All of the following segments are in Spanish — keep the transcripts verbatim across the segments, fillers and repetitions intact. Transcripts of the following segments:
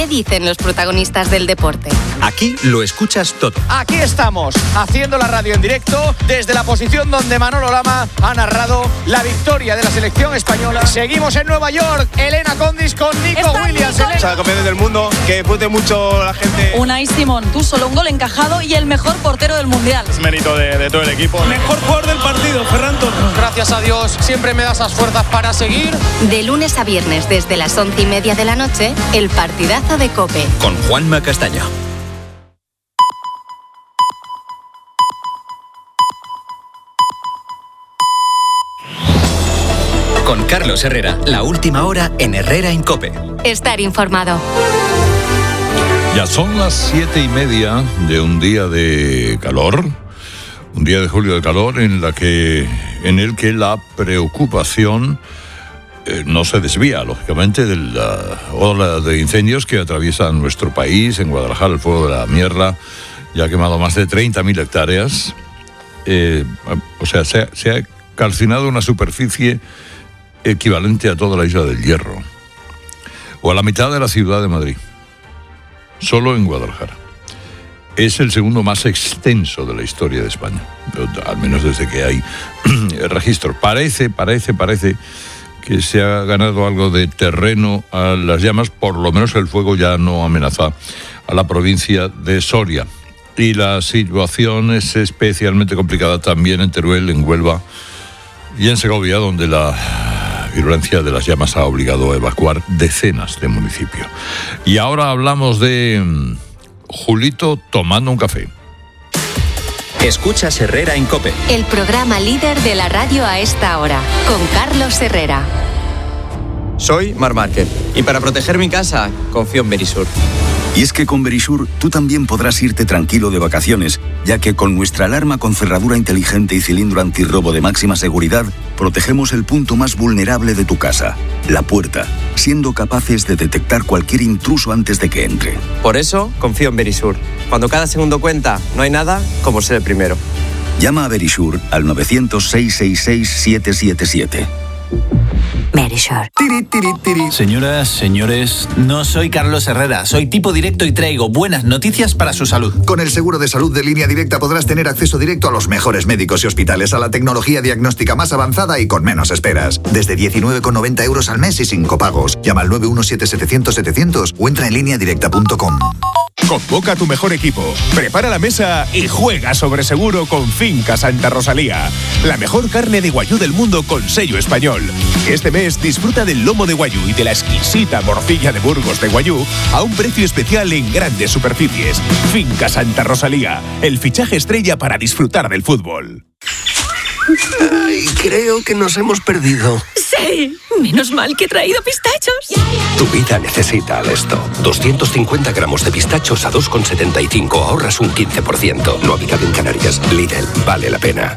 ¿Qué dicen los protagonistas del deporte? Aquí lo escuchas todo. Aquí estamos, haciendo la radio en directo desde la posición donde Manolo Lama ha narrado la victoria de la selección española. Seguimos en Nueva York, Elena Condis con Nico Está Williams. Nico. Elena. O sea, campeones del mundo, que disfrute mucho la gente. Unai Simón, tú solo un gol encajado y el mejor portero del Mundial. Es mérito de, de todo el equipo. Mejor jugador del partido, Ferran Torres. Gracias a Dios, siempre me da esas fuerzas para seguir. De lunes a viernes desde las once y media de la noche, el partidazo de COPE. Con Juanma Castaño. Con Carlos Herrera, la última hora en Herrera en COPE. Estar informado. Ya son las siete y media de un día de calor, un día de julio de calor en la que, en el que la preocupación eh, no se desvía, lógicamente, de la ola de incendios que atraviesa nuestro país. En Guadalajara, el fuego de la Mierra ya ha quemado más de treinta mil hectáreas. Eh, o sea, se ha, se ha calcinado una superficie equivalente a toda la isla del Hierro, o a la mitad de la ciudad de Madrid, solo en Guadalajara. Es el segundo más extenso de la historia de España, al menos desde que hay registro. Parece, parece, parece que se ha ganado algo de terreno a las llamas, por lo menos el fuego ya no amenaza a la provincia de Soria. Y la situación es especialmente complicada también en Teruel, en Huelva y en Segovia, donde la virulencia de las llamas ha obligado a evacuar decenas de municipios. Y ahora hablamos de um, Julito tomando un café. Escuchas Herrera en COPE. El programa líder de la radio a esta hora, con Carlos Herrera. Soy Mar Márquez y para proteger mi casa confío en Verisur. Y es que con Verisur tú también podrás irte tranquilo de vacaciones, ya que con nuestra alarma con cerradura inteligente y cilindro antirrobo de máxima seguridad, protegemos el punto más vulnerable de tu casa, la puerta, siendo capaces de detectar cualquier intruso antes de que entre. Por eso confío en Verisur. Cuando cada segundo cuenta, no hay nada como ser el primero. Llama a Verisur al nueve cero cero, seis seis seis, siete siete siete. Verisur. Señoras, señores, no soy Carlos Herrera, soy tipo directo y traigo buenas noticias para su salud. Con el seguro de salud de Línea Directa podrás tener acceso directo a los mejores médicos y hospitales, a la tecnología diagnóstica más avanzada y con menos esperas. Desde diecinueve con noventa euros al mes y sin copagos. Llama al nueve uno siete, setecientos, setecientos o entra en línea directa punto com. Convoca a tu mejor equipo, prepara la mesa y juega sobre seguro con Finca Santa Rosalía. La mejor carne de guayú del mundo con sello español. Este mes disfruta del lomo de guayú y de la exquisita morcilla de Burgos de guayú a un precio especial en grandes superficies. Finca Santa Rosalía, el fichaje estrella para disfrutar del fútbol. Ay, creo que nos hemos perdido. Sí, menos mal que he traído pistachos. Tu vida necesita Alesto. doscientos cincuenta gramos de pistachos a dos con setenta y cinco. Ahorras un quince por ciento. No habitado en Canarias. Lidl, vale la pena.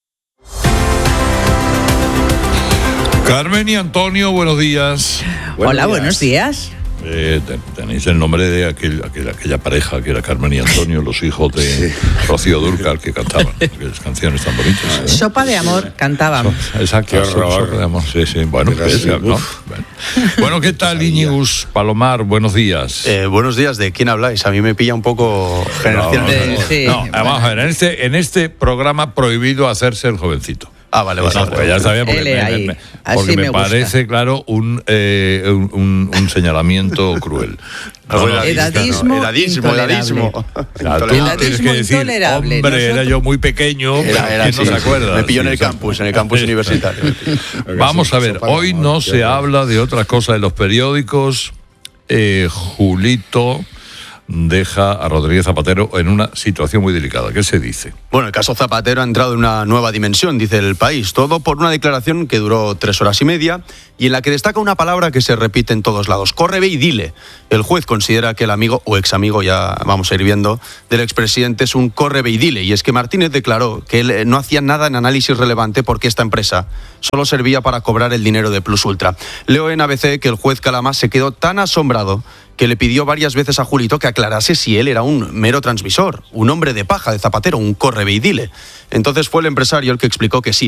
Carmen y Antonio, buenos días. Buenos Hola, días. Buenos días. Eh, tenéis el nombre de aquel, aquel, aquella pareja que era Carmen y Antonio, los hijos de sí. Rocío Dúrcal, que cantaban aquellas canciones tan bonitas, ¿eh? Sopa de amor, cantaban. So, exacto, so, sopa de amor, sí, sí. Bueno, pues, ¿no? bueno. bueno, ¿qué tal, Íñigus Palomar? Buenos días. Eh, buenos días, ¿de quién habláis? A mí me pilla un poco generación. No, no, no, sí. no vamos a ver, en este, en este programa prohibido hacerse el jovencito. Ah, vale, vale. No, pues ya sabía porque me, me, porque me, me parece, claro, un, eh, un, un señalamiento cruel. No, no, edadismo, no, edadismo, edadismo. Claro, tú tienes que decir, hombre, Nosotros... era yo muy pequeño, era, era, ¿quién sí, no se acuerda? Me pilló sí, en el campus, en el campus universitario. Vamos a ver, hoy no se habla de otra cosa en los periódicos. Eh, Julito deja a Rodríguez Zapatero en una situación muy delicada. ¿Qué se dice? Bueno, el caso Zapatero ha entrado en una nueva dimensión, dice El País. Todo por una declaración que duró tres horas y media y en la que destaca una palabra que se repite en todos lados. Corre, ve y dile. El juez considera que el amigo o examigo, ya vamos a ir viendo, del expresidente es un corre, ve y dile. Y es que Martínez declaró que él no hacía nada en análisis relevante porque esta empresa solo servía para cobrar el dinero de Plus Ultra. Leo en A B C que el juez Calamás se quedó tan asombrado que le pidió varias veces a Julito que aclarase si él era un mero transmisor, un hombre de paja de Zapatero, un corre, ve y dile. Entonces fue el empresario el que explicó que sí,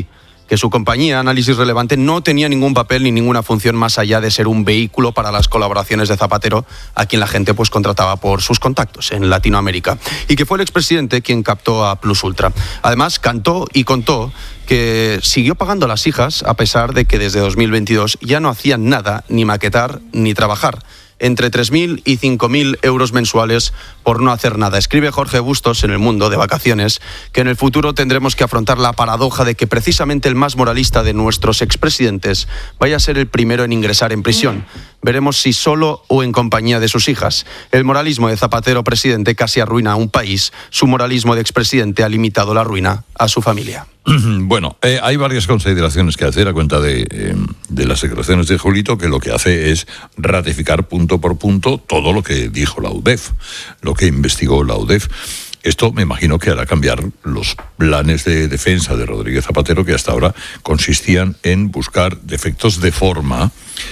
que su compañía, Análisis Relevante, no tenía ningún papel ni ninguna función más allá de ser un vehículo para las colaboraciones de Zapatero, a quien la gente pues contrataba por sus contactos en Latinoamérica, y que fue el expresidente quien captó a Plus Ultra. Además, cantó y contó que siguió pagando a las hijas a pesar de que desde dos mil veintidós ya no hacían nada, ni maquetar ni trabajar. Entre tres mil y cinco mil euros mensuales por no hacer nada. Escribe Jorge Bustos en El Mundo, de vacaciones, que en el futuro tendremos que afrontar la paradoja de que precisamente el más moralista de nuestros expresidentes vaya a ser el primero en ingresar en prisión. Veremos si solo o en compañía de sus hijas. El moralismo de Zapatero presidente casi arruina a un país. Su moralismo de expresidente ha limitado la ruina a su familia. Bueno, eh, hay varias consideraciones que hacer a cuenta de, eh, de las declaraciones de Julito, que lo que hace es ratificar punto por punto todo lo que dijo la U D E F, lo que investigó la U D E F. Esto me imagino que hará cambiar los planes de defensa de Rodríguez Zapatero, que hasta ahora consistían en buscar defectos de forma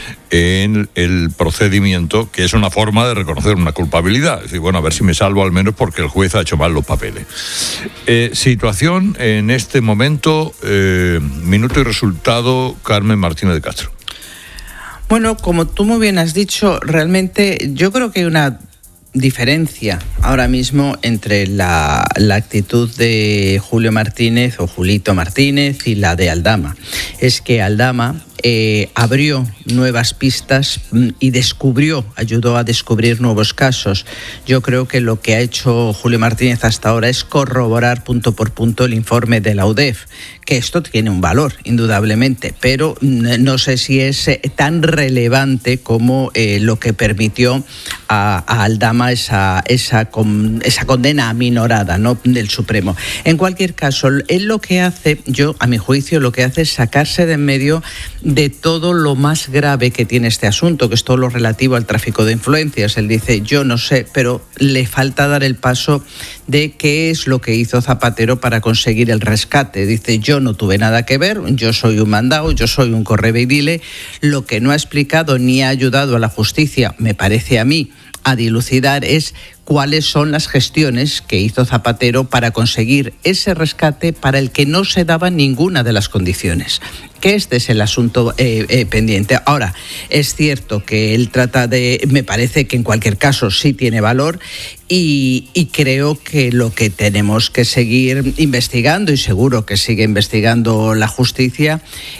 en el procedimiento, que es una forma de reconocer una culpabilidad. Es decir, bueno, a ver si me salvo al menos porque el juez ha hecho mal los papeles. Eh, situación en este momento, eh, minuto y resultado, Carmen Martínez de Castro. Bueno, como tú muy bien has dicho, realmente yo creo que hay una diferencia ahora mismo entre la, la actitud de Julio Martínez o Julito Martínez y la de Aldama. Es que Aldama eh, abrió nuevas pistas y descubrió, ayudó a descubrir nuevos casos. Yo creo que lo que ha hecho Julio Martínez hasta ahora es corroborar punto por punto el informe de la U D E F, que esto tiene un valor, indudablemente, pero no sé si es tan relevante como eh, lo que permitió a, a Aldama esa, esa, con, esa condena aminorada, ¿no?, del Supremo. En cualquier caso, él lo que hace, yo a mi juicio, lo que hace es sacarse de en medio de todo lo más grave que tiene este asunto, que es todo lo relativo al tráfico de influencias. Él dice, yo no sé, pero le falta dar el paso de qué es lo que hizo Zapatero para conseguir el rescate. Dice, yo no tuve nada que ver, yo soy un mandado, yo soy un correve y dile. Lo que no ha explicado ni ha ayudado a la justicia, me parece a mí, a dilucidar es cuáles son las gestiones que hizo Zapatero para conseguir ese rescate para el que no se daba ninguna de las condiciones. Que este es el asunto eh, eh, pendiente. Ahora, es cierto que él trata de, me parece que en cualquier caso sí tiene valor y, y creo que lo que tenemos que seguir investigando, y seguro que sigue investigando la justicia,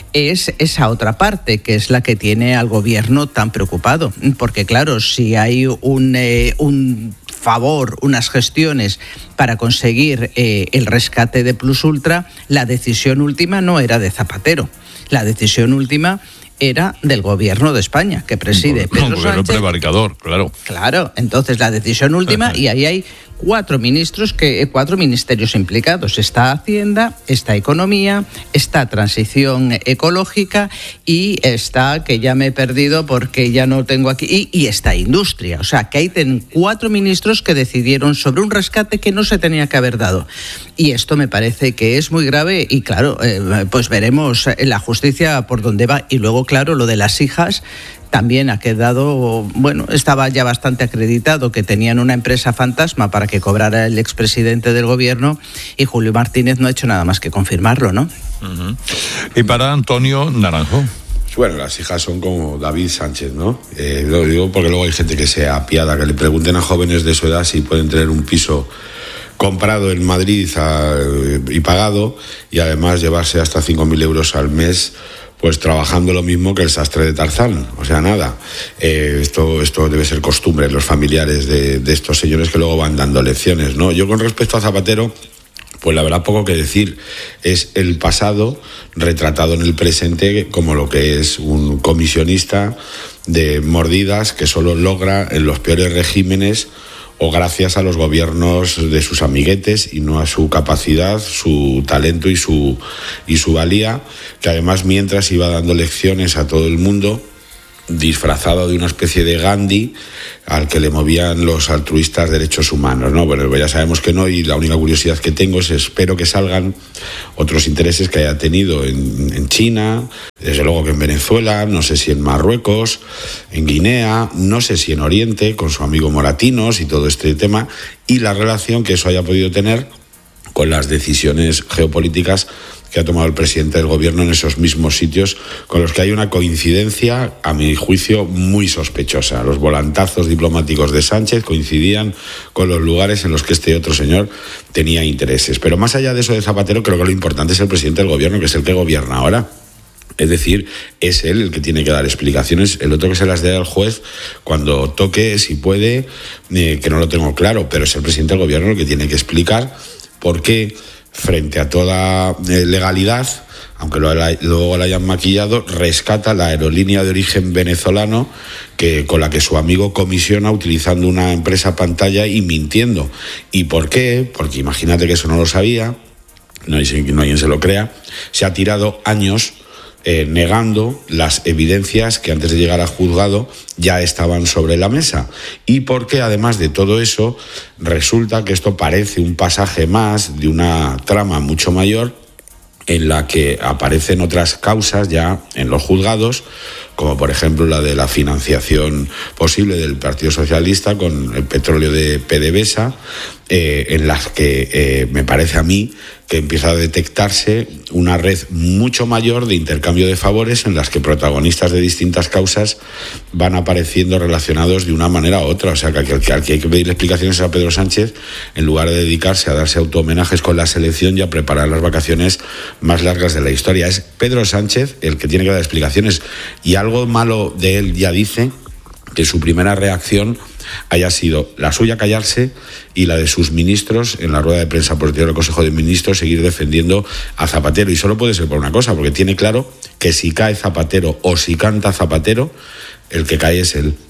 es esa otra parte, que es la que tiene al gobierno tan preocupado. Porque claro, si hay un, eh, un favor, unas gestiones para conseguir eh, el rescate de Plus Ultra, la decisión última no era de Zapatero. La decisión última era del gobierno de España, que preside Pedro Sánchez. Gobierno prevaricador, claro. Claro, entonces la decisión última, y ahí hay cuatro ministros, que cuatro ministerios implicados. Está Hacienda, está Economía, está Transición Ecológica y está, que ya me he perdido porque ya no tengo aquí, y, y está Industria. O sea, que hay ten, cuatro ministros que decidieron sobre un rescate que no se tenía que haber dado. Y esto me parece que es muy grave y claro, eh, pues veremos en la justicia por dónde va. Y luego, claro, lo de las hijas también ha quedado, bueno, estaba ya bastante acreditado que tenían una empresa fantasma para que cobrara el expresidente del gobierno y Julio Martínez no ha hecho nada más que confirmarlo, ¿no? Uh-huh. Y para Antonio Naranjo. Bueno, las hijas son como David Sánchez, ¿no? Eh, lo digo porque luego hay gente que se apiada, que le pregunten a jóvenes de su edad si pueden tener un piso comprado en Madrid a, y pagado y además llevarse hasta cinco mil euros al mes, pues trabajando lo mismo que el sastre de Tarzán. O sea, nada. Eh, esto, esto debe ser costumbre en los familiares de, de estos señores que luego van dando lecciones, ¿no? Yo con respecto a Zapatero, pues la verdad poco que decir. Es el pasado retratado en el presente como lo que es un comisionista de mordidas que solo logra en los peores regímenes o gracias a los gobiernos de sus amiguetes y no a su capacidad, su talento y su, y su valía, que además mientras iba dando lecciones a todo el mundo, disfrazado de una especie de Gandhi al que le movían los altruistas derechos humanos, ¿no? Bueno, ya sabemos que no, y la única curiosidad que tengo es espero que salgan otros intereses que haya tenido en, en China, desde luego que en Venezuela, no sé si en Marruecos, en Guinea, no sé si en Oriente, con su amigo Moratinos y todo este tema, y la relación que eso haya podido tener con las decisiones geopolíticas que ha tomado el presidente del gobierno en esos mismos sitios, con los que hay una coincidencia, a mi juicio, muy sospechosa. Los volantazos diplomáticos de Sánchez coincidían con los lugares en los que este otro señor tenía intereses. Pero más allá de eso de Zapatero, creo que lo importante es el presidente del gobierno, que es el que gobierna ahora. Es decir, es él el que tiene que dar explicaciones, el otro que se las dé al juez cuando toque, si puede, eh, que no lo tengo claro, pero es el presidente del gobierno el que tiene que explicar por qué, frente a toda eh, legalidad, aunque lo, luego la hayan maquillado, rescata la aerolínea de origen venezolano que, con la que su amigo comisiona utilizando una empresa pantalla y mintiendo. ¿Y por qué? Porque imagínate que eso no lo sabía, no hay, no hay quien se lo crea, se ha tirado años Eh, negando las evidencias que antes de llegar al juzgado ya estaban sobre la mesa. Y porque además de todo eso, resulta que esto parece un pasaje más de una trama mucho mayor en la que aparecen otras causas ya en los juzgados, como por ejemplo la de la financiación posible del Partido Socialista con el petróleo de PDVSA, eh, en las que eh, me parece a mí que empieza a detectarse una red mucho mayor de intercambio de favores en las que protagonistas de distintas causas van apareciendo relacionados de una manera u otra. O sea, que al que, al que hay que pedir explicaciones a Pedro Sánchez, en lugar de dedicarse a darse autohomenajes con la selección y a preparar las vacaciones más largas de la historia. Es Pedro Sánchez el que tiene que dar explicaciones. Y algo malo de él ya dice que su primera reacción haya sido la suya callarse y la de sus ministros en la rueda de prensa posterior al Consejo de Ministros seguir defendiendo a Zapatero. Y solo puede ser por una cosa, porque tiene claro que si cae Zapatero o si canta Zapatero, el que cae es él.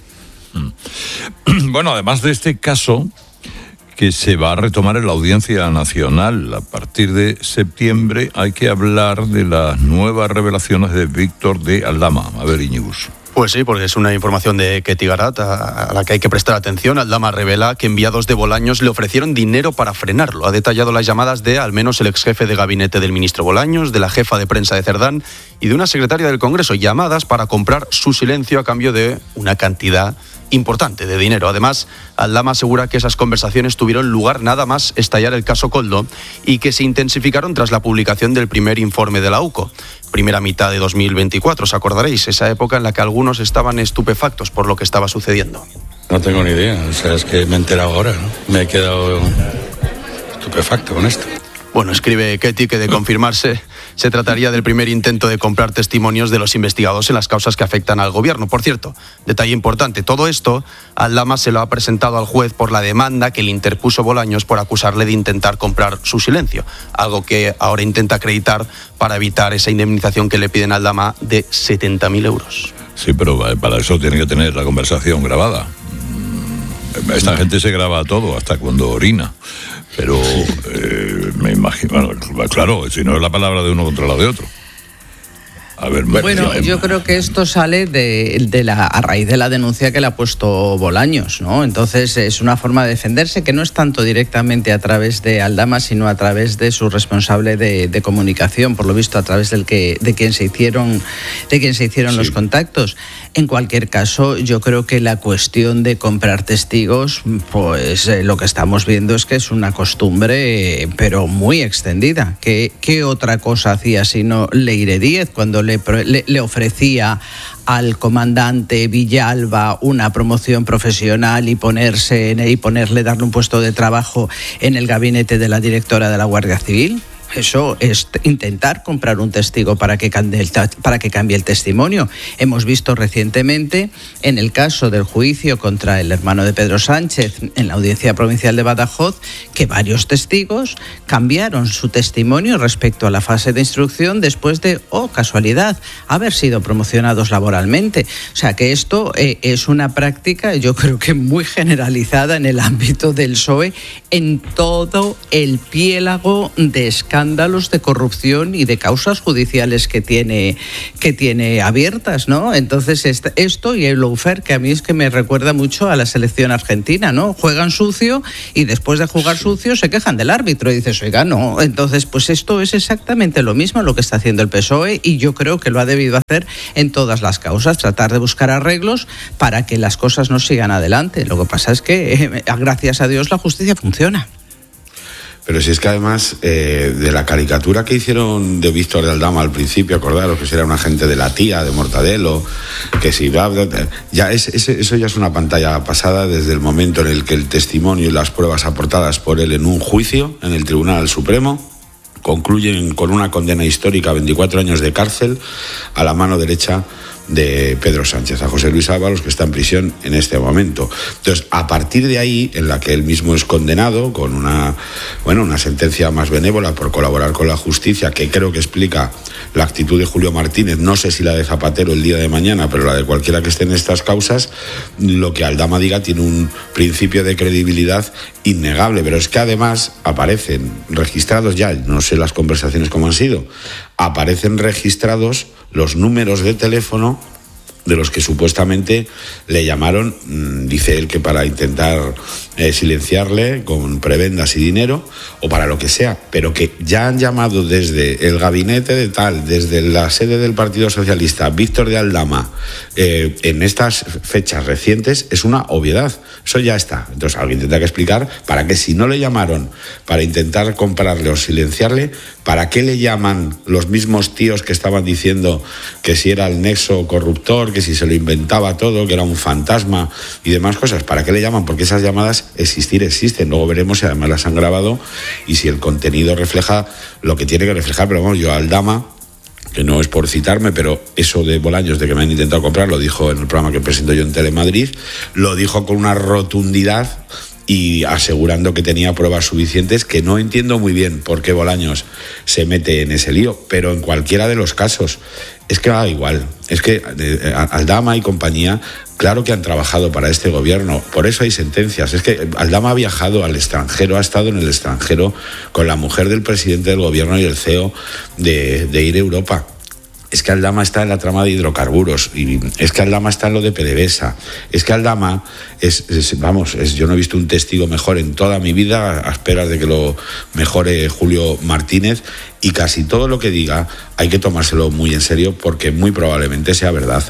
Bueno, además de este caso que se va a retomar en la Audiencia Nacional a partir de septiembre, hay que hablar de las nuevas revelaciones de Víctor de Aldama. A ver, Iñigus. Pues sí, porque es una información de Ketty Garat a la que hay que prestar atención. Aldama revela que enviados de Bolaños le ofrecieron dinero para frenarlo. Ha detallado las llamadas de al menos el ex jefe de gabinete del ministro Bolaños, de la jefa de prensa de Cerdán y de una secretaria del Congreso. Llamadas para comprar su silencio a cambio de una cantidad importante de dinero. Además, Aldama asegura que esas conversaciones tuvieron lugar nada más estallar el caso Koldo y que se intensificaron tras la publicación del primer informe de la U C O. Primera mitad de dos mil veinticuatro, os acordaréis, esa época en la que algunos estaban estupefactos por lo que estaba sucediendo. No tengo ni idea, o sea, es que me he enterado ahora, ¿no? Me he quedado estupefacto con esto. Bueno, escribe Ketty que de confirmarse se trataría del primer intento de comprar testimonios de los investigados en las causas que afectan al gobierno. Por cierto, detalle importante, todo esto Aldama se lo ha presentado al juez por la demanda que le interpuso Bolaños por acusarle de intentar comprar su silencio, algo que ahora intenta acreditar para evitar esa indemnización que le piden a Aldama de setenta mil euros. Sí, pero para eso tiene que tener la conversación grabada. Esta gente se graba todo, hasta cuando orina. Pero eh, me imagino, bueno, claro, si no es la palabra de uno contra la de otro. A ver, bueno, yo creo que esto sale de, de la, a raíz de la denuncia que le ha puesto Bolaños, ¿no? Entonces es una forma de defenderse que no es tanto directamente a través de Aldama, sino a través de su responsable de, de comunicación, por lo visto a través del que de quien se hicieron de quien se hicieron sí. los contactos. En cualquier caso, yo creo que la cuestión de comprar testigos, pues eh, lo que estamos viendo es que es una costumbre, eh, pero muy extendida. ¿Qué, qué otra cosa hacía sino Leire Díez cuando le Le, le ofrecía al comandante Villalba una promoción profesional y ponerse en, y ponerle darle un puesto de trabajo en el gabinete de la directora de la Guardia Civil? Eso es intentar comprar un testigo para que cambie el, para que cambie el testimonio. Hemos visto recientemente, en el caso del juicio contra el hermano de Pedro Sánchez en la Audiencia Provincial de Badajoz, que varios testigos cambiaron su testimonio respecto a la fase de instrucción después de, oh casualidad, haber sido promocionados laboralmente. O sea que esto eh, es una práctica, yo creo que muy generalizada en el ámbito del P S O E, en todo el piélago de escándalos escándalos de corrupción y de causas judiciales que tiene que tiene abiertas, ¿no? Entonces esto y el lawfare, que a mí es que me recuerda mucho a la selección argentina, ¿no? Juegan sucio y después de jugar sucio se quejan del árbitro y dices, oiga, no. Entonces, pues esto es exactamente lo mismo lo que está haciendo el P S O E y yo creo que lo ha debido hacer en todas las causas, tratar de buscar arreglos para que las cosas no sigan adelante. Lo que pasa es que, eh, gracias a Dios, la justicia funciona. Pero si es que además eh, de la caricatura que hicieron de Víctor de Aldama al principio, acordaros que si era un agente de la tía, de Mortadelo, que si va, ya es, es, eso ya es una pantalla pasada desde el momento en el que el testimonio y las pruebas aportadas por él en un juicio en el Tribunal Supremo concluyen con una condena histórica a veinticuatro años de cárcel a la mano derecha de Pedro Sánchez, a José Luis Ábalos, que está en prisión en este momento. Entonces, a partir de ahí, en la que él mismo es condenado con una, bueno, una sentencia más benévola por colaborar con la justicia, que creo que explica la actitud de Julio Martínez, no sé si la de Zapatero el día de mañana, pero la de cualquiera que esté en estas causas, lo que Aldama diga tiene un principio de credibilidad innegable, pero es que además aparecen registrados ya, no sé las conversaciones cómo han sido, aparecen registrados los números de teléfono de los que supuestamente le llamaron, dice él que para intentar eh, silenciarle con prebendas y dinero o para lo que sea, pero que ya han llamado desde el gabinete de tal, desde la sede del Partido Socialista, Víctor de Aldama, eh, en estas fechas recientes, es una obviedad, eso ya está. Entonces alguien tendrá que explicar para qué, si no le llamaron para intentar comprarle o silenciarle, ¿para qué le llaman los mismos tíos que estaban diciendo que si era el nexo corruptor, que si se lo inventaba todo, que era un fantasma y demás cosas? ¿Para qué le llaman? Porque esas llamadas existir existen. Luego veremos si además las han grabado y si el contenido refleja lo que tiene que reflejar. Pero bueno, yo a Aldama, que no es por citarme, pero eso de Bolaños, de que me han intentado comprar, lo dijo en el programa que presento yo en Telemadrid, lo dijo con una rotundidad y asegurando que tenía pruebas suficientes, que no entiendo muy bien por qué Bolaños se mete en ese lío, pero en cualquiera de los casos es que da igual, es que eh, Aldama y compañía, claro que han trabajado para este gobierno, por eso hay sentencias. Es que Aldama ha viajado al extranjero, ha estado en el extranjero con la mujer del presidente del gobierno y el C E O de, de Ir Europa. Es que Aldama está en la trama de hidrocarburos, y es que Aldama está en lo de PDVSA, es que Aldama es, es vamos, es, yo no he visto un testigo mejor en toda mi vida, a esperas de que lo mejore Julio Martínez, y casi todo lo que diga hay que tomárselo muy en serio porque muy probablemente sea verdad.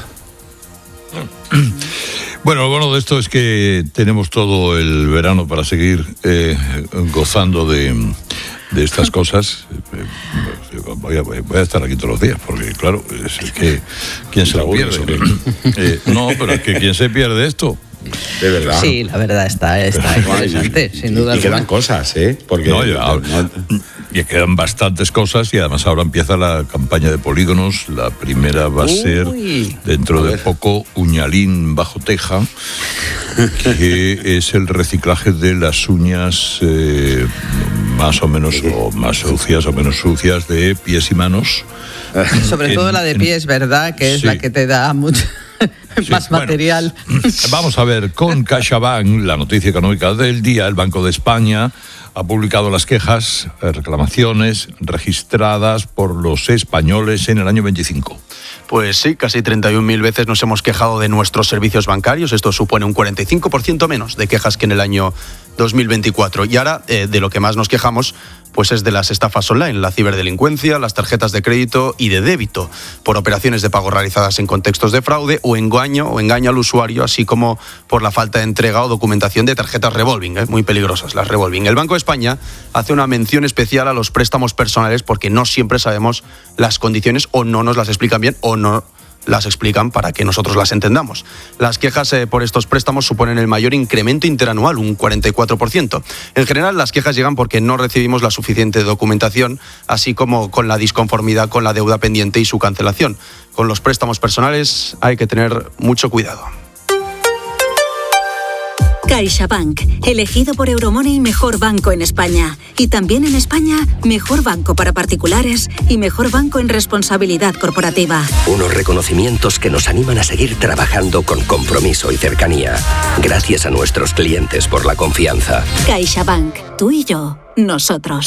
Bueno, lo bueno de esto es que tenemos todo el verano para seguir eh, gozando de, de estas cosas. Voy a, voy a estar aquí todos los días, porque claro, es que ¿quién se lo pierde? Eh, no, pero es que ¿quién se pierde esto? De verdad. Sí, la verdad está, está interesante, y, sin duda. Y quedan cosas, ¿eh? Porque no, ya, no, y quedan bastantes cosas, y además ahora empieza la campaña de polígonos. La primera va a Uy, ser dentro de poco Uñalín bajo teja, que es el reciclaje de las uñas eh, más o menos o más sucias o menos sucias de pies y manos. Sobre en, todo la de pies, ¿verdad? Que es sí. la que te da mucho sí, más bueno, material. Vamos a ver, con CaixaBank, la noticia económica del día, el Banco de España ha publicado las quejas, reclamaciones registradas por los españoles en el año veinticinco. Pues sí, casi treinta y un mil veces nos hemos quejado de nuestros servicios bancarios. Esto supone un cuarenta y cinco por ciento menos de quejas que en el año dos mil veinticuatro. Y ahora, eh, de lo que más nos quejamos, pues es de las estafas online, la ciberdelincuencia, las tarjetas de crédito y de débito, por operaciones de pago realizadas en contextos de fraude o engaño, o engaño al usuario, así como por la falta de entrega o documentación de tarjetas revolving, ¿eh? Muy peligrosas las revolving. El Banco de España hace una mención especial a los préstamos personales porque no siempre sabemos las condiciones, o no nos las explican bien, o no las explican para que nosotros las entendamos. Las quejas eh, por estos préstamos suponen el mayor incremento interanual, un cuarenta y cuatro por ciento. En general, las quejas llegan porque no recibimos la suficiente documentación, así como con la disconformidad con la deuda pendiente y su cancelación. Con los préstamos personales hay que tener mucho cuidado. CaixaBank, elegido por Euromoney mejor banco en España. Y también en España, mejor banco para particulares y mejor banco en responsabilidad corporativa. Unos reconocimientos que nos animan a seguir trabajando con compromiso y cercanía. Gracias a nuestros clientes por la confianza. CaixaBank, tú y yo, nosotros.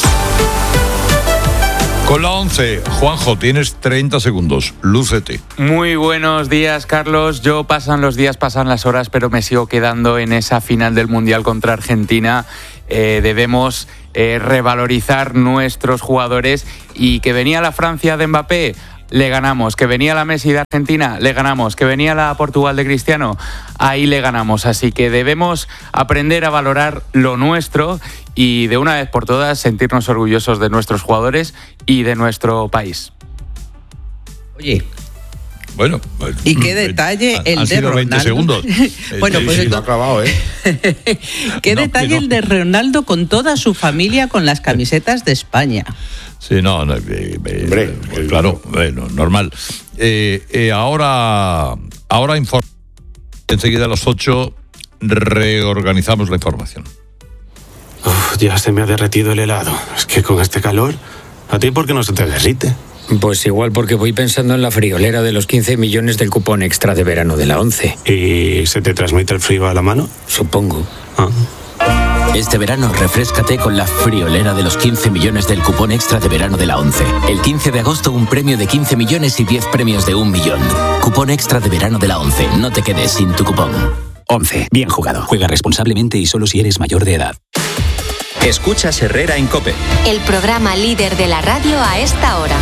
Con la once, Juanjo, tienes treinta segundos, lúcete. Muy buenos días, Carlos. Yo pasan los días, pasan las horas, pero me sigo quedando en esa final del Mundial contra Argentina. Eh, debemos eh, revalorizar nuestros jugadores, y que venía la Francia de Mbappé le ganamos. Que venía la Messi de Argentina, le ganamos. Que venía la Portugal de Cristiano, ahí le ganamos. Así que debemos aprender a valorar lo nuestro y de una vez por todas sentirnos orgullosos de nuestros jugadores y de nuestro país. Oye, bueno, y qué detalle el de Ronaldo. veinte segundos. Bueno, pues sí, lo ha clavado, ¿eh? Qué No, detalle no. el de Ronaldo con toda su familia con las camisetas de España. Sí, no, no, eh, eh, Hombre, eh, claro, bueno, normal. Eh, eh, ahora, ahora inform- enseguida a las ocho reorganizamos la información. Uf, ya se me ha derretido el helado. Es que con este calor, ¿a ti por qué no se te derrite? Pues igual porque voy pensando en la friolera de los quince millones del cupón extra de verano de la ONCE. ¿Y se te transmite el frío a la mano? Supongo. Ah. Este verano refréscate con la friolera de los quince millones del cupón extra de verano de la ONCE. El quince de agosto un premio de quince millones y diez premios de un millón. Cupón extra de verano de la ONCE. No te quedes sin tu cupón. ONCE. Bien jugado. Juega responsablemente y solo si eres mayor de edad. Escuchas Herrera en COPE. El programa líder de la radio a esta hora.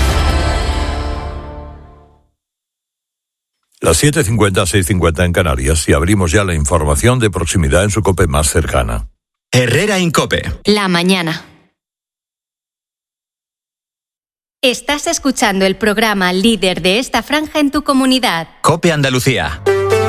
Las siete cincuenta, seis cincuenta en Canarias y abrimos ya la información de proximidad en su COPE más cercana. Herrera en COPE. La mañana. Estás escuchando el programa líder de esta franja en tu comunidad. COPE Andalucía.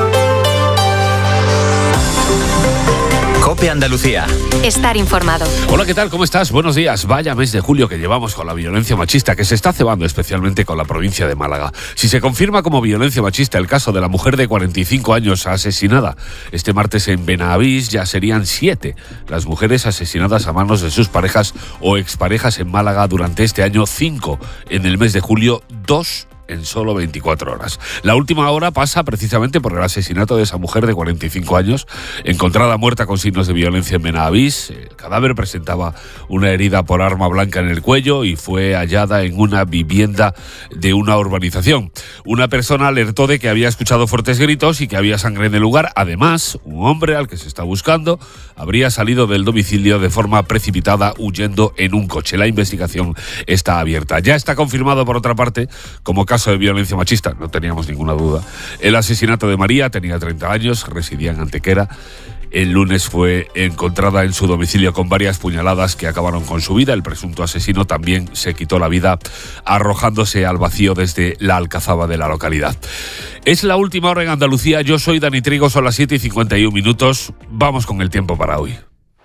COPE Andalucía. Estar informado. Hola, ¿qué tal? ¿Cómo estás? Buenos días. Vaya mes de julio que llevamos con la violencia machista, que se está cebando especialmente con la provincia de Málaga. Si se confirma como violencia machista el caso de la mujer de cuarenta y cinco años asesinada este martes en Benavís, ya serían siete las mujeres asesinadas a manos de sus parejas o exparejas en Málaga durante este año, cinco en el mes de julio, dos en solo veinticuatro horas. La última hora pasa precisamente por el asesinato de esa mujer de cuarenta y cinco años, encontrada muerta con signos de violencia en Benavís. El cadáver presentaba una herida por arma blanca en el cuello y fue hallada en una vivienda de una urbanización. Una persona alertó de que había escuchado fuertes gritos y que había sangre en el lugar. Además, un hombre al que se está buscando habría salido del domicilio de forma precipitada huyendo en un coche. La investigación está abierta. Ya está confirmado, por otra parte, como caso de violencia machista, no teníamos ninguna duda, el asesinato de María. Tenía treinta años, residía en Antequera. El lunes fue encontrada en su domicilio con varias puñaladas que acabaron con su vida. El presunto asesino también se quitó la vida arrojándose al vacío desde la alcazaba de la localidad. Es la última hora en Andalucía. Yo soy Dani Trigo, son las siete y cincuenta y un minutos. Vamos con el tiempo para hoy.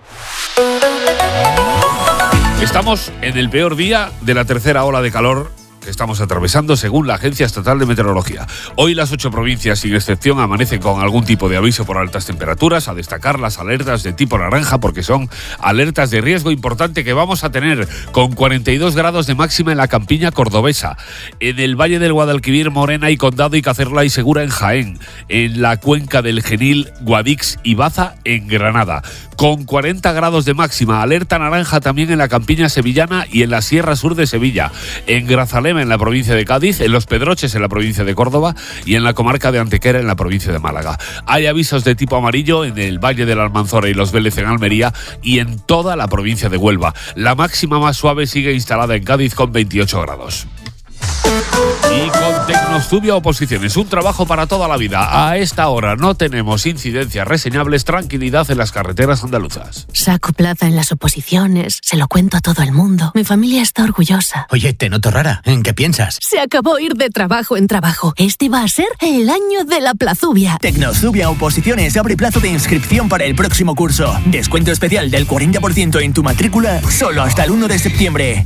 Estamos en el peor día de la tercera ola de calor que estamos atravesando según la Agencia Estatal de Meteorología. Hoy las ocho provincias, sin excepción, amanecen con algún tipo de aviso por altas temperaturas, a destacar las alertas de tipo naranja porque son alertas de riesgo importante que vamos a tener, con cuarenta y dos grados de máxima en la campiña cordobesa, en el Valle del Guadalquivir, Morena y Condado y Cazorla y Segura en Jaén, en la cuenca del Genil, Guadix y Baza en Granada, con cuarenta grados de máxima, alerta naranja también en la campiña sevillana y en la Sierra Sur de Sevilla, en Grazalema en la provincia de Cádiz, en Los Pedroches en la provincia de Córdoba y en la comarca de Antequera en la provincia de Málaga. Hay avisos de tipo amarillo en el Valle de la Almanzora y Los Vélez en Almería y en toda la provincia de Huelva. La máxima más suave sigue instalada en Cádiz con veintiocho grados. Y con Tecnostubia Oposiciones, un trabajo para toda la vida. A esta hora no tenemos incidencias reseñables, tranquilidad en las carreteras andaluzas. Saco plaza en las oposiciones, se lo cuento a todo el mundo. Mi familia está orgullosa. Oye, te noto rara. ¿En qué piensas? Se acabó ir de trabajo en trabajo. Este va a ser el año de la plazubia. Tecnostubia Oposiciones abre plazo de inscripción para el próximo curso. Descuento especial del cuarenta por ciento en tu matrícula solo hasta el uno de septiembre.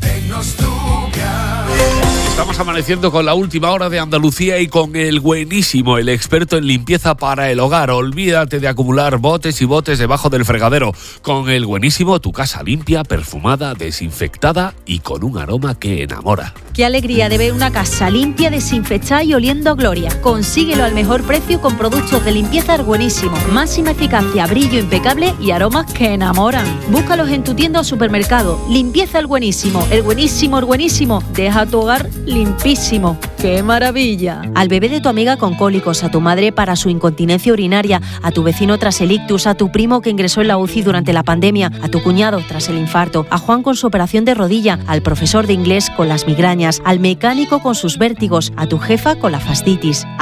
Estamos amaneciendo con la última hora de Andalucía y con el buenísimo, el experto en limpieza para el hogar. Olvídate de acumular botes y botes debajo del fregadero. Con el buenísimo, tu casa limpia, perfumada, desinfectada y con un aroma que enamora. Qué alegría de ver una casa limpia, desinfectada y oliendo a gloria. Consíguelo al mejor precio con productos de limpieza buenísimo. Máxima eficacia, brillo impecable y aromas que enamoran. Búscalos en tu tienda o supermercado. Limpieza el buenísimo. El buenísimo, el buenísimo. Deja tu hogar limpísimo. ¡Qué maravilla! Al bebé de tu amiga con cólicos, a tu madre para su incontinencia urinaria, a tu vecino tras el ictus, a tu primo que ingresó en la U C I durante la pandemia, a tu cuñado tras el infarto, a Juan con su operación de rodilla, al profesor de inglés con las migrañas, al mecánico con sus vértigos, a tu jefa con la fascitis,